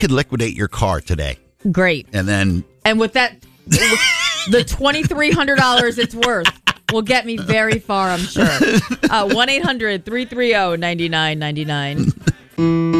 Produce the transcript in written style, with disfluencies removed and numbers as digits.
could liquidate your car today. Great. And with that, the $2,300 it's worth will get me very far, I'm sure. 1-800-330-9999.